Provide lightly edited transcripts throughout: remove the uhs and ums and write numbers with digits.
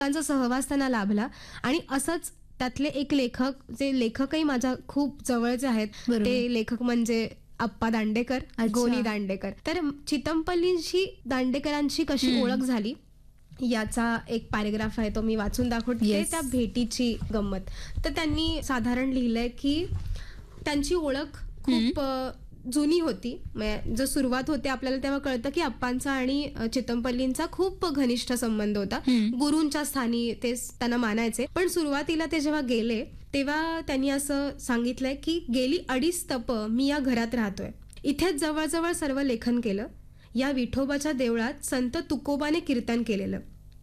त्यांचा सहवास त्यांना लाभला आणि असंच त्यातले एक लेखक, जे लेखकही माझ्या खूप जवळचे आहेत, बरोबर. ते लेखक म्हणजे आप्पा दांडेकर, अच्छा. गोनी दांडेकर. तर चितमपल्लींशी दांडेकरांची कशी ओळख झाली याचा एक पॅरेग्राफ आहे, तो मी वाचून दाखवते. Yes. त्या भेटीची गंमत. तर त्यांनी साधारण लिहिलंय की त्यांची ओळख खूप जुनी होती. जो सुरुवात होते आपल्याला तेव्हा कळतं की आप्पांचा आणि चितमपल्लींचा खूप घनिष्ठ संबंध होता. गुरूंच्या स्थानी ते त्यांना मानायचे. पण सुरुवातीला ते जेव्हा गेले तेव्हा त्यांनी असं सांगितलंय की गेली 2.5 तप मी या घरात राहतोय. इथेच जवळजवळ सर्व लेखन केलं. या विठोबाच्या देवळात संत तुकोबाने कीर्तन केलेलं.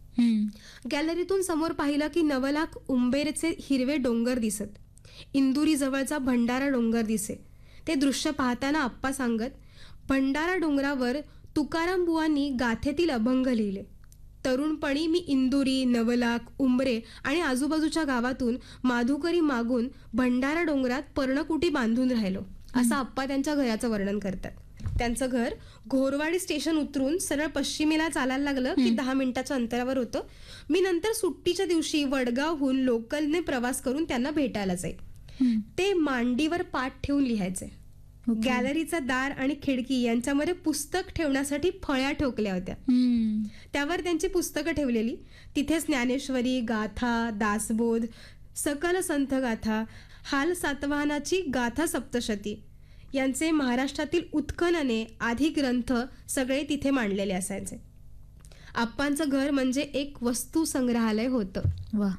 गॅलरीतून समोर पाहिलं की 9 लाख उंबेरचे हिरवे डोंगर दिसत. इंदुरी जवळचा भंडारा डोंगर दिसे. ते दृश्य पाहताना आप्पा सांगत, भंडारा डोंगरावर तुकाराम बुवांनी गाथेतील अभंग लिहिले. तरुणपणी मी इंदुरी, 9 लाख, उंबरे आणि आजूबाजूच्या गावातून माधुकरी मागून भंडारा डोंगरात पर्णकुटी बांधून राहिलो, असं आप्पा त्यांच्या घराचं वर्णन करतात. त्यांचं घर घोरवाडी स्टेशन उतरून सरळ पश्चिमेला चालायला लागलं की 10 मिनिटाच्या अंतरावर होतं. मी नंतर सुट्टीच्या दिवशी वडगावहून लोकलने प्रवास करून त्यांना भेटायला जाई. ते मांडीवर पाठ ठेवून लिहायचे. गॅलरीचा दार आणि खिडकी यांच्यामध्ये पुस्तक ठेवण्यासाठी फळ्या ठोकल्या होत्या. त्यावर त्यांची पुस्तकं ठेवलेली. तिथे ज्ञानेश्वरी, गाथा, दासबोध, सकल संत गाथा, हाल सातवाहनाची गाथा सप्तशती यांचे महाराष्ट्रातील उत्खनने आधी ग्रंथ सगळे तिथे मांडलेले असायचे. आप्पांचं घर म्हणजे एक वस्तू संग्रहालय होतं. वा.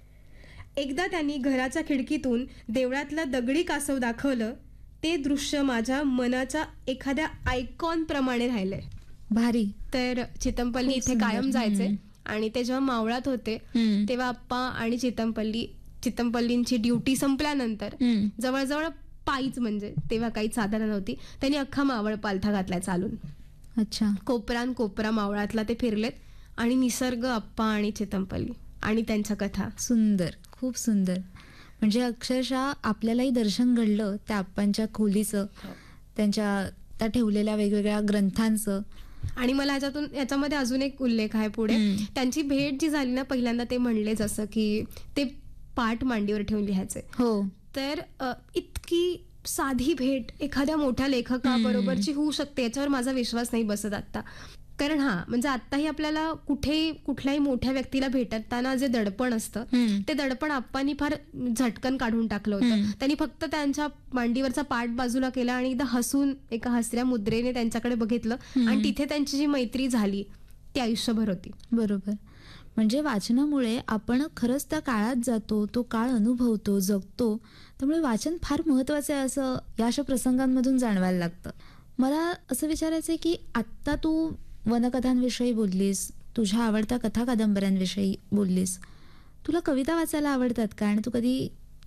एकदा त्यांनी घराच्या खिडकीतून देवळातलं दगडी कासव दाखवलं. ते दृश्य माझ्या मनाच्या एखाद्या आयकॉन प्रमाणे राहिलंय. भारी. तर चितमपल्ली इथे कायम जायचे आणि ते जेव्हा मावळात होते तेव्हा आप्पा आणि चितमपल्लींची ड्युटी संपल्यानंतर जवळजवळ पायीच, म्हणजे तेव्हा काही साधनं नव्हती, त्यांनी अख्खा मावळ पालथा घातलाय चालून. अच्छा. कोपरान कोपरा मावळातला ते फिरलेत आणि निसर्ग, आप्पा आणि चितमपल्ली आणि त्यांच्या कथा. सुंदर, खूप सुंदर. म्हणजे अक्षरशः आपल्यालाही दर्शन घडलं त्या आप्पांच्या खोलीचं, त्यांच्या त्या ठेवलेल्या वेगवेगळ्या ग्रंथांचं. आणि मला याच्यामध्ये अजून एक उल्लेख आहे पुढे. त्यांची भेट जी झाली ना पहिल्यांदा, ते म्हणले जसं की ते पाठ मांडीवर ठेवून लिहायचे. हो. तर इतकी साधी भेट एखाद्या मोठ्या लेखकाबरोबरची होऊ शकते याच्यावर माझा विश्वास नाही बसत आता. कारण म्हणजे आत्ताही आपल्याला कुठल्याही मोठ्या व्यक्तीला भेटताना जे दडपण असतं ते दडपण आप्पांनी फार झटकन काढून टाकलं होतं. त्यांनी फक्त त्यांच्या मांडीवरचा पाठ बाजूला केला आणि एकदा हसून एका हसऱ्या मुद्रेने त्यांच्याकडे बघितलं आणि तिथे त्यांची जी मैत्री झाली ती आयुष्यभर होती. बरोबर. म्हणजे वाचनामुळे आपण खरंच त्या काळात जातो, तो काळ अनुभवतो, जगतो. त्यामुळे वाचन फार महत्वाचं आहे असं या अशा प्रसंगांमधून जाणवायला लागतं. मला असं विचारायचं आहे की आत्ता तू वनकथांविषयी बोललीस, तुझ्या आवडत्या कथा कादंबऱ्यांविषयी बोललीस. तुला कविता वाचायला आवडतात का? आणि तू कधी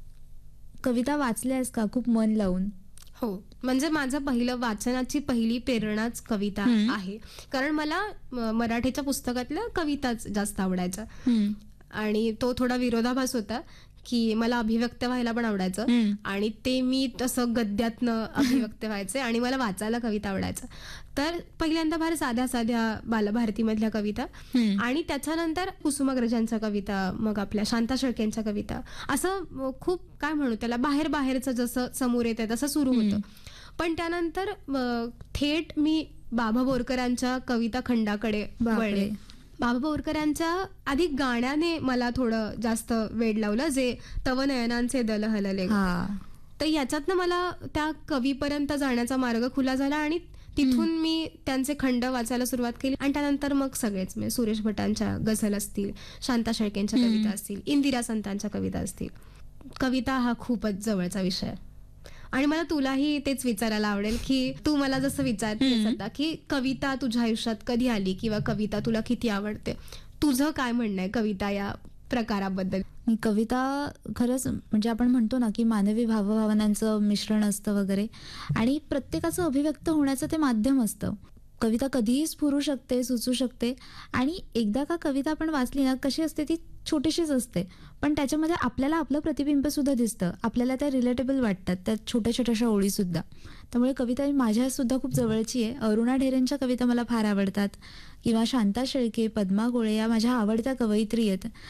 कविता वाचल्यास का खूप मन लावून? हो, म्हणजे माझं पहिलं वाचनाची पहिली प्रेरणाच कविता आहे. कारण मला मराठीच्या पुस्तकातल्या कविताच जास्त आवडायच्या आणि तो थोडा विरोधाभास होता की मला अभिव्यक्त व्हायला पण आवडायचं आणि ते मी तसं गद्यातनं अभिव्यक्त व्हायचे आणि मला वाचायला कविता आवडायचं. तर पहिल्यांदा फार साध्या साध्या बालभारतीमधल्या कविता आणि त्याच्यानंतर कुसुमाग्रजांच्या कविता, मग आपल्या शांता शेळकेंच्या कविता, असं खूप काय म्हणू त्याला बाहेरचं जसं समोर येतं तसं सुरू होतं. पण त्यानंतर थेट मी बाबा बोरकरांच्या कविता खंडाकडे वळले. बाबा बोरकरांच्या आधी गाण्याने मला थोडं जास्त वेड लावलं, जे तव नयनांचे दल हलले. तर याच्यातनं मला त्या कवीपर्यंत जाण्याचा मार्ग खुला झाला आणि तिथून मी त्यांचे खंड वाचायला सुरुवात केली आणि त्यानंतर मग सगळेच, म्हणजे सुरेश भटांच्या गझल असतील, शांता शेळकेंच्या कविता असतील, इंदिरा संतांच्या कविता असतील. कविता हा खूपच जवळचा विषय आहे आणि मला तुलाही तेच विचारायला आवडेल की तू मला जसं विचारतेस आता की कविता तुझ्या आयुष्यात कधी आली किंवा कविता तुला किती आवडते, तुझं काय म्हणणं आहे कविता या प्रकाराबद्दल? कविता खरंच म्हणजे आपण म्हणतो ना की मानवी भावभावनांचं मिश्रण असतं वगैरे आणि प्रत्येकाचं अभिव्यक्त होण्याचं ते माध्यम असतं. कविता कधीही स्फुरू शकते, सुचू शकते आणि एकदा का कविता आपण वाचली ना, कशी असते ती छोटीशीच असते. पण त्याच्यामध्ये आपल्याला आपलं प्रतिबिंबसुद्धा दिसतं. आपल्याला त्या रिलेटेबल वाटतात, त्या छोट्या-छोट्याशा ओळीसुद्धा. त्यामुळे कविता ही माझ्यासुद्धा खूप जवळची आहे. अरुणा ढेरेंच्या कविता मला फार आवडतात किंवा शांता शेळके, पद्मा गोळे या माझ्या आवडत्या कवयित्री आहेत.